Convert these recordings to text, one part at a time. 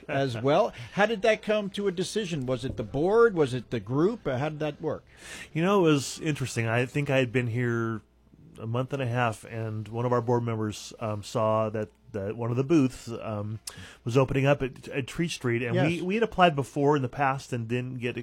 as well. How did that come to a decision? Was it the board? Was it the group? How did that work? It was interesting. I think I had been here a month and a half, and one of our board members saw that one of the booths was opening up at Treat Street, and Yes. we had applied before in the past and didn't get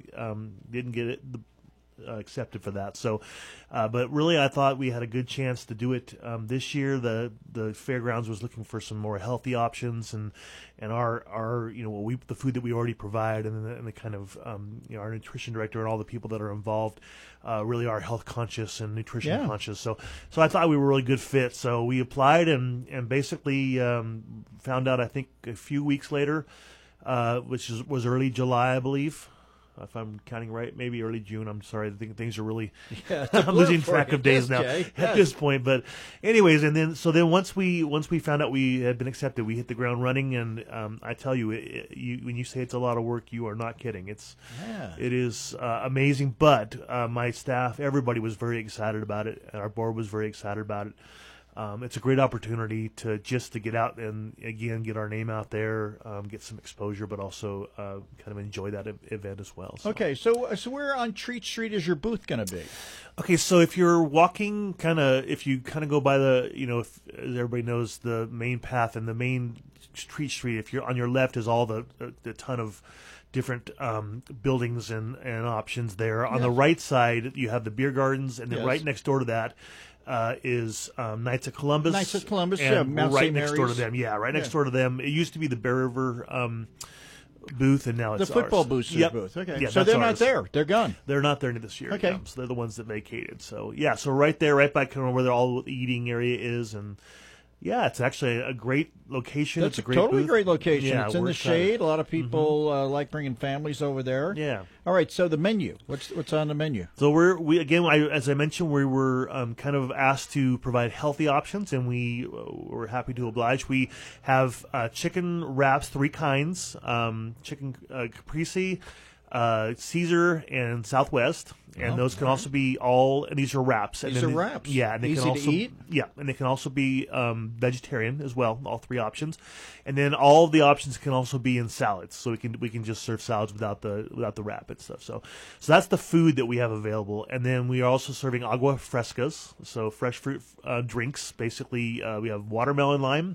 it accepted for that. So, but really, I thought we had a good chance to do it this year. The fairgrounds was looking for some more healthy options, and our the food that we already provide, and the kind of our nutrition director and all the people that are involved really are health conscious and nutrition conscious. So I thought we were a really good fit. So we applied and basically found out, I think, a few weeks later, which was early July, I believe. If I'm counting right, maybe early June. I'm sorry. I think things are really I'm losing track of days now at this point. But anyways, and then once we found out we had been accepted, we hit the ground running. And I tell you, when you say it's a lot of work, you are not kidding. It is amazing. But my staff, everybody was very excited about it. Our board was very excited about it. It's a great opportunity to get out and, again, get our name out there, get some exposure, but also kind of enjoy that event as well. So. Okay, so where on Treat Street is your booth going to be? Okay, so if you're walking if you go by if everybody knows the main path and the main Treat Street, if you're on your left is all the ton of different buildings and options there. On the right side, you have the beer gardens, and then right next door to that is Knights of Columbus. Knights of Columbus, and Mount right St. next Mary's. door to them. Yeah, right next door to them. It used to be the Bear River booth, and now it's the football ours. boosters booth. Okay, yeah, so they're not ours. there. They're gone. They're not there this year. Okay, so they're the ones that vacated. So yeah, so right there, right by where all the eating area is, and yeah, it's actually a great location. That's it's a great totally booth. great location. Yeah, it's in the shade. A lot of people like bringing families over there. Yeah. All right. So the menu. What's on the menu? So as I mentioned, we were kind of asked to provide healthy options, and we were happy to oblige. We have chicken wraps, 3 kinds: chicken caprese, Caesar, and Southwest. And those can also be and these are wraps. These are wraps. Yeah, and they easy can also to eat. Yeah, and they can also be vegetarian as well. All 3 options, and then all of the options can also be in salads. So we can just serve salads without the wrap and stuff. So that's the food that we have available, and then we are also serving agua frescas, so fresh fruit drinks. Basically, we have watermelon lime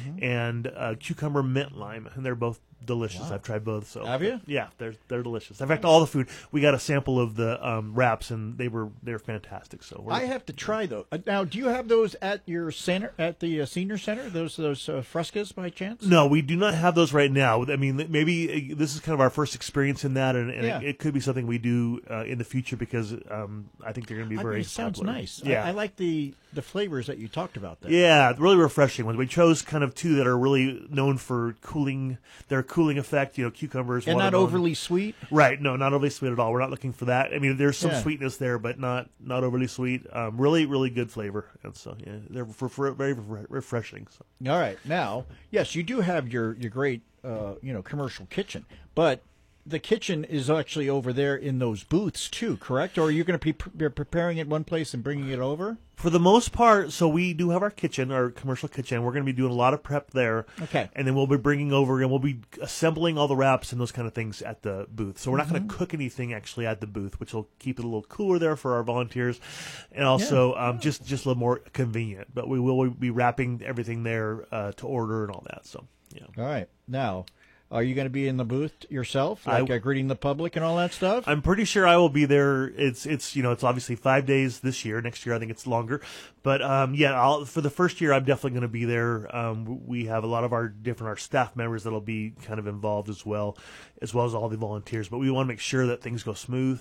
and cucumber mint lime, and they're both delicious. Wow. I've tried both. So have you? Yeah, they're delicious. In fact, all the food, we got a sample of the wraps, and they're fantastic. So I have to try those. Now, do you have those at your center, at the senior center? Those frescas by chance? No, we do not have those right now. I mean, maybe this is kind of our first experience in that, and it could be something we do in the future because I think they're going to be very. It sounds popular. nice. Yeah, I like the flavors that you talked about there. Yeah, really refreshing ones. We chose kind of 2 that are really known for their cooling effect. Cucumbers and not overly sweet. Right? No, not overly sweet at all. We're not looking for that. I mean, there's some sweetness there, but not overly sweet. Really, really good flavor, and so they're very refreshing. So. All right, now yes, you do have your great commercial kitchen, but the kitchen is actually over there in those booths too, correct? Or are you going to be preparing it one place and bringing it over? For the most part, so we do have our kitchen, our commercial kitchen. We're going to be doing a lot of prep there. Okay. And then we'll be bringing over, and we'll be assembling all the wraps and those kind of things at the booth. So we're not going to cook anything actually at the booth, which will keep it a little cooler there for our volunteers, and also just a little more convenient. But we will be wrapping everything there to order and all that. So yeah. All right. Now, are you going to be in the booth yourself, greeting the public and all that stuff? I'm pretty sure I will be there. It's obviously 5 days this year. Next year I think it's longer, but for the first year I'm definitely going to be there. We have a lot of our staff members that'll be kind of involved as well as all the volunteers. But we want to make sure that things go smooth.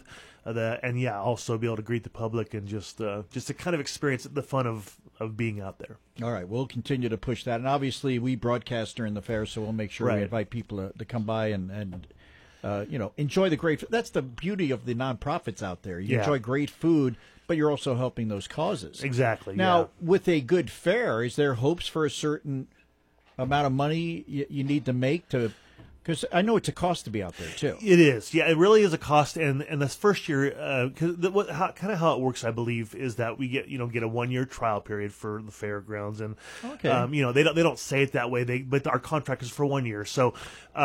Also be able to greet the public and just to kind of experience the fun of being out there. All right, we'll continue to push that, and obviously we broadcast during the fair, so we'll make sure we invite people to come by and enjoy the great. That's the beauty of the nonprofits out there. You enjoy great food, but you're also helping those causes. Exactly. Now, with a good fair, is there hopes for a certain amount of money you need to make to? Because I know it's a cost to be out there too. It is, yeah. It really is a cost, and this first year, how it works, I believe, is that we get a 1-year trial period for the fairgrounds, and they don't say it that way. But our contract is for 1 year, so